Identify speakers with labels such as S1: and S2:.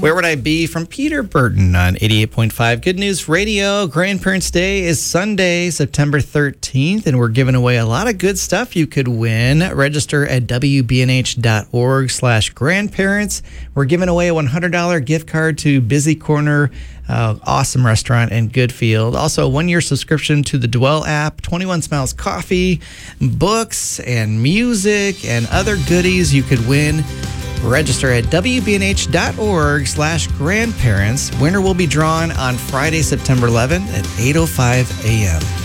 S1: Where Would I Be from Peter Burton on 88.5 Good News Radio. Grandparents' Day is Sunday, September 13th, and we're giving away a lot of good stuff you could win. Register at wbnh.org/grandparents. We're giving away a $100 gift card to Busy Corner, awesome restaurant in Goodfield. Also, a 1-year subscription to the Dwell app, 21 Smiles coffee, books, and music, and other goodies you could win. Register at wbnh.org/grandparents. Winner will be drawn on Friday, September 11th at 8:05 a.m.